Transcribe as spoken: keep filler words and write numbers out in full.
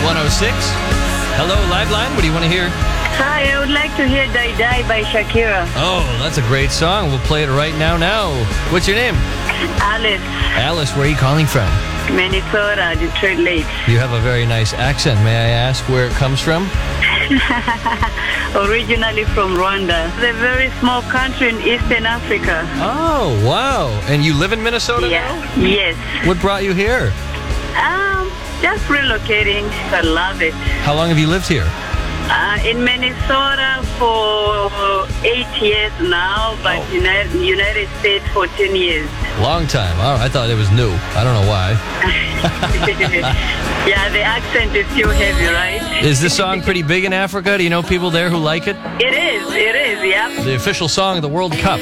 one oh six. Hello, Liveline. What do you want to hear? Hi, I would like to hear Die Die by Shakira. Oh, that's a great song. We'll play it right now now. What's your name? Alice, Alice, where are you calling from? Minnesota, Detroit Lakes. You have a very nice accent. May I ask where it comes from? Originally from Rwanda. It's a very small country in Eastern Africa. Oh, wow. And you live in Minnesota Yeah. now? Yes. What brought you here? Um, just relocating. I love it. How long have you lived here? Uh, in Minnesota for eight years now, but Oh. United, United States for ten years. Long time. Oh, I thought it was new. I don't know why. Yeah, the accent is still heavy, right? Is this song pretty big in Africa? Do you know people there who like it? It is, it is, yeah. The official song of the World Cup.